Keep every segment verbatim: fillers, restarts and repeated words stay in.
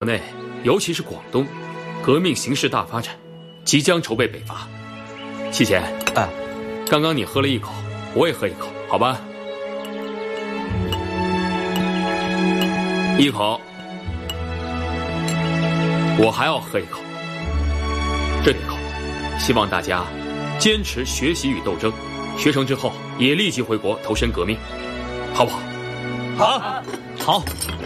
内，尤其是广东，革命形势大发展，即将筹备北伐。西贤， 哎， 刚刚你喝了一口，我也喝一口，好吧？一口，我还要喝一口，这一口，希望大家坚持学习与斗争，学成之后也立即回国投身革命，好不好？ 好，好。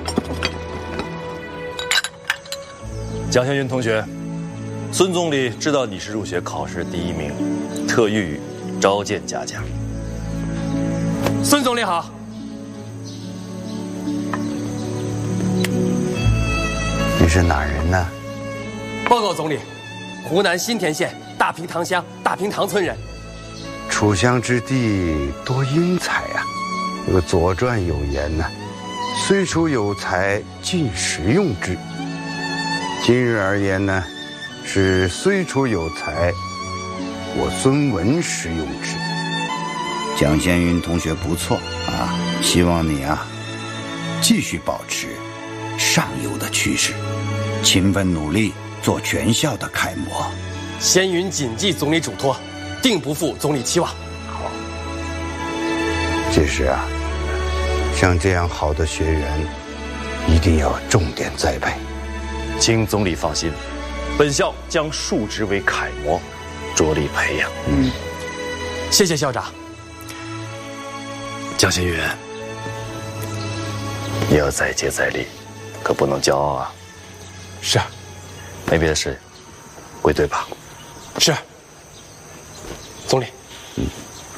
蒋先云同学，孙总理知道你是入学考试第一名，特予以召见嘉奖。 孙总理好。 你是哪人呢？ 报告总理，湖南新田县大平塘乡大平塘村人。 楚乡之地多英才啊！这个《左传》有言呢、啊：“虽处有才，尽实用之。”今日而言呢，是虽处有才，我孙文实用之。 蒋先云同学不错啊，希望你啊继续保持上游的趋势，勤奋努力，做全校的楷模。 先云谨记总理嘱托，定不负总理期望。 好，其实啊，像这样好的学员，一定要重点栽培。 请总理放心，本校将树植为楷模，着力培养。 嗯， 谢谢校长。 蒋先云，你要再接再厉，可不能骄傲啊！ 是。 没别的事，归队吧。 是。总理。